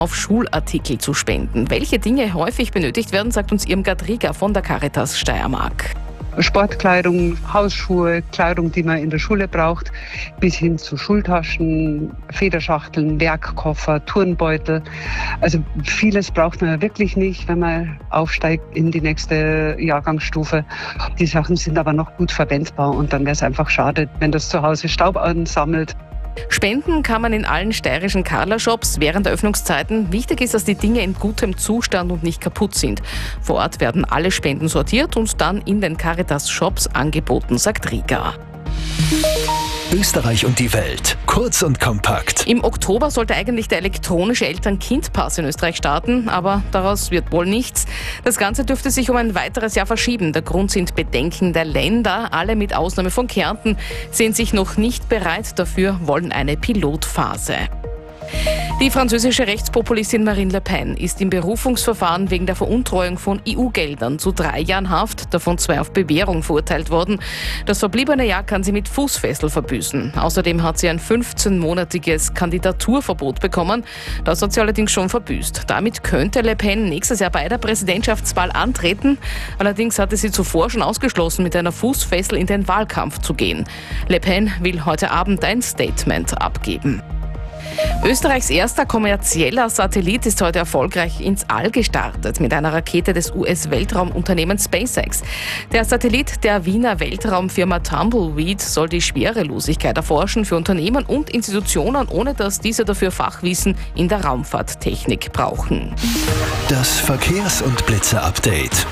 auf Schulartikel zu spenden. Welche Dinge häufig benötigt werden, sagt uns Irmgard Rieger von der Caritas Steiermark. Sportkleidung, Hausschuhe, Kleidung, die man in der Schule braucht, bis hin zu Schultaschen, Federschachteln, Werkkoffer, Turnbeutel. Also vieles braucht man wirklich nicht, wenn man aufsteigt in die nächste Jahrgangsstufe. Die Sachen sind aber noch gut verwendbar und dann wäre es einfach schade, wenn das zu Hause Staub ansammelt. Spenden kann man in allen steirischen Carla-Shops während der Öffnungszeiten. Wichtig ist, dass die Dinge in gutem Zustand und nicht kaputt sind. Vor Ort werden alle Spenden sortiert und dann in den Caritas-Shops angeboten, sagt Rieger. Österreich und die Welt. Kurz und kompakt. Im Oktober sollte eigentlich der elektronische Eltern-Kind-Pass in Österreich starten, aber daraus wird wohl nichts. Das Ganze dürfte sich um ein weiteres Jahr verschieben. Der Grund sind Bedenken der Länder. Alle mit Ausnahme von Kärnten sehen sich noch nicht bereit dafür, wollen eine Pilotphase. Die französische Rechtspopulistin Marine Le Pen ist im Berufungsverfahren wegen der Veruntreuung von EU-Geldern zu 3 Jahren Haft, davon 2 auf Bewährung verurteilt worden. Das verbliebene Jahr kann sie mit Fußfessel verbüßen. Außerdem hat sie ein 15-monatiges Kandidaturverbot bekommen. Das hat sie allerdings schon verbüßt. Damit könnte Le Pen nächstes Jahr bei der Präsidentschaftswahl antreten. Allerdings hatte sie zuvor schon ausgeschlossen, mit einer Fußfessel in den Wahlkampf zu gehen. Le Pen will heute Abend ein Statement abgeben. Österreichs erster kommerzieller Satellit ist heute erfolgreich ins All gestartet mit einer Rakete des US-Weltraumunternehmens SpaceX. Der Satellit der Wiener Weltraumfirma Tumbleweed soll die Schwerelosigkeit erforschen für Unternehmen und Institutionen, ohne dass diese dafür Fachwissen in der Raumfahrttechnik brauchen. Das Verkehrs- und Blitze-Update.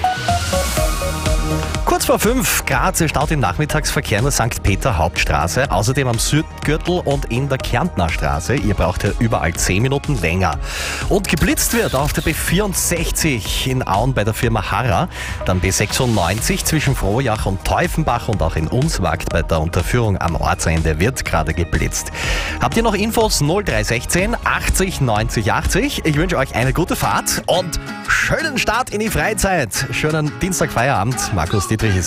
Kurz vor 5 Grad staut im Nachmittagsverkehr in der St. Peter Hauptstraße, außerdem am Südgürtel und in der Kärntner Straße. Ihr braucht ja überall 10 Minuten länger. Und geblitzt wird auf der B64 in Auen bei der Firma Harrer, dann B96 zwischen Frohjach und Teufenbach und auch in Unswagt bei der Unterführung am Ortsende wird gerade geblitzt. Habt ihr noch Infos? 0316 80 90 80. Ich wünsche euch eine gute Fahrt und schönen Start in die Freizeit. Schönen Dienstag Feierabend. Markus Dietrich ist